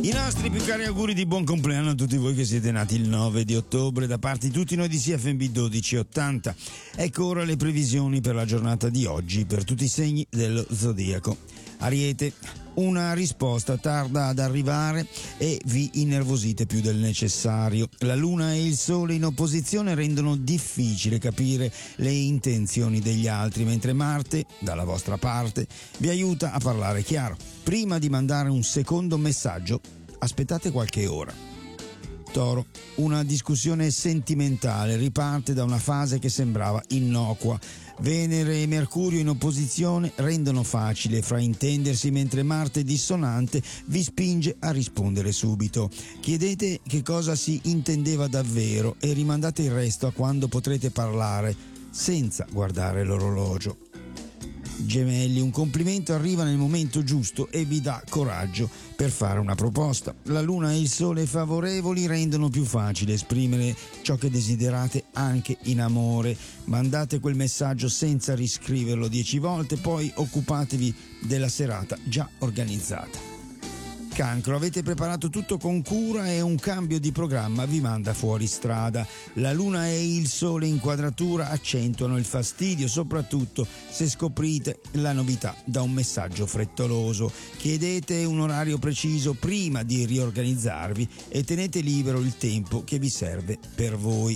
I nostri più cari auguri di buon compleanno a tutti voi che siete nati il 9 di ottobre da parte di tutti noi di CFMB 1280. Ecco ora le previsioni per la giornata di oggi per tutti i segni dello zodiaco. Ariete, una risposta tarda ad arrivare e vi innervosite più del necessario. La luna e il sole in opposizione rendono difficile capire le intenzioni degli altri, mentre Marte, dalla vostra parte, vi aiuta a parlare chiaro. Prima di mandare un secondo messaggio, aspettate qualche ora. Toro, una discussione sentimentale riparte da una fase che sembrava innocua. Venere e Mercurio in opposizione rendono facile fraintendersi, mentre Marte dissonante vi spinge a rispondere subito. Chiedete che cosa si intendeva davvero e rimandate il resto a quando potrete parlare senza guardare l'orologio. Gemelli, un complimento arriva nel momento giusto e vi dà coraggio per fare una proposta. La luna e il sole favorevoli rendono più facile esprimere ciò che desiderate anche in amore. Mandate quel messaggio senza riscriverlo 10 volte, poi occupatevi della serata già organizzata. Cancro, avete preparato tutto con cura e un cambio di programma vi manda fuori strada. La luna e il sole in quadratura accentuano il fastidio, soprattutto se scoprite la novità da un messaggio frettoloso. Chiedete un orario preciso prima di riorganizzarvi e tenete libero il tempo che vi serve per voi.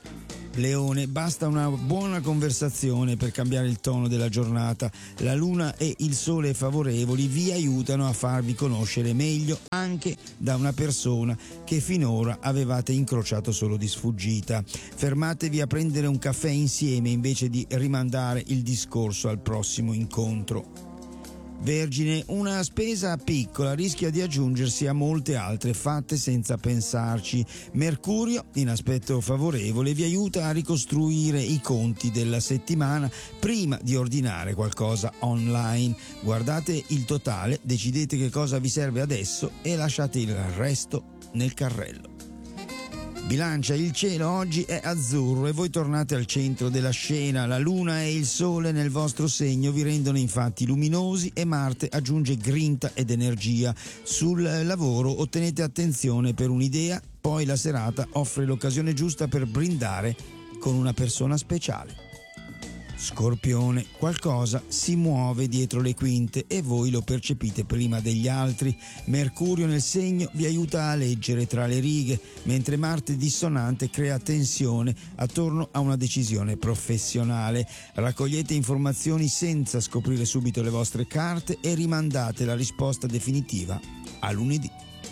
Leone, basta una buona conversazione per cambiare il tono della giornata. La luna e il sole favorevoli vi aiutano a farvi conoscere meglio anche da una persona che finora avevate incrociato solo di sfuggita. Fermatevi a prendere un caffè insieme invece di rimandare il discorso al prossimo incontro. Vergine, una spesa piccola rischia di aggiungersi a molte altre fatte senza pensarci. Mercurio, in aspetto favorevole, vi aiuta a ricostruire i conti della settimana prima di ordinare qualcosa online. Guardate il totale, decidete che cosa vi serve adesso e lasciate il resto nel carrello. Bilancia, il cielo oggi è azzurro e voi tornate al centro della scena. La luna e il sole nel vostro segno vi rendono infatti luminosi e Marte aggiunge grinta ed energia. Sul lavoro ottenete attenzione per un'idea, poi la serata offre l'occasione giusta per brindare con una persona speciale. Scorpione, qualcosa si muove dietro le quinte e voi lo percepite prima degli altri. Mercurio nel segno vi aiuta a leggere tra le righe, mentre Marte dissonante crea tensione attorno a una decisione professionale. Raccogliete informazioni senza scoprire subito le vostre carte e rimandate la risposta definitiva a lunedì.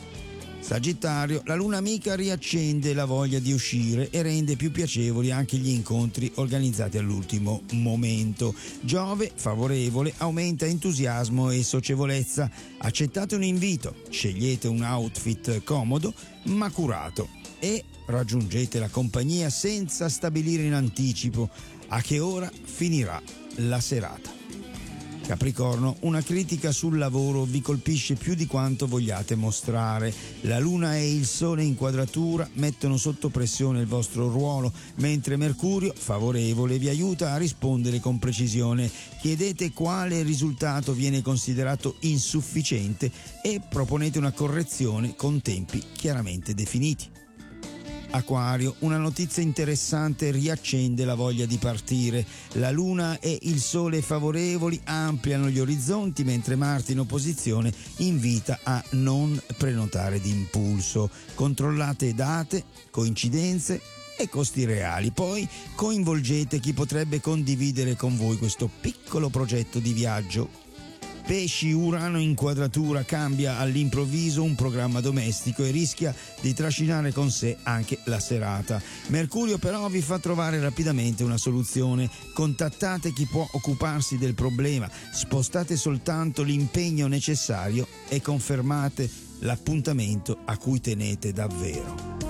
Sagittario, la luna amica riaccende la voglia di uscire e rende più piacevoli anche gli incontri organizzati all'ultimo momento. Giove, favorevole, aumenta entusiasmo e socievolezza. Accettate un invito, scegliete un outfit comodo ma curato e raggiungete la compagnia senza stabilire in anticipo a che ora finirà la serata. Capricorno, una critica sul lavoro vi colpisce più di quanto vogliate mostrare. La luna e il sole in quadratura mettono sotto pressione il vostro ruolo, mentre Mercurio, favorevole, vi aiuta a rispondere con precisione. Chiedete quale risultato viene considerato insufficiente e proponete una correzione con tempi chiaramente definiti. Acquario, una notizia interessante riaccende la voglia di partire. La luna e il sole favorevoli ampliano gli orizzonti, mentre Marte in opposizione invita a non prenotare d'impulso. Controllate date, coincidenze e costi reali. Poi coinvolgete chi potrebbe condividere con voi questo piccolo progetto di viaggio. Pesci, Urano in quadratura cambia all'improvviso un programma domestico e rischia di trascinare con sé anche la serata. Mercurio però vi fa trovare rapidamente una soluzione. Contattate chi può occuparsi del problema, spostate soltanto l'impegno necessario e confermate l'appuntamento a cui tenete davvero.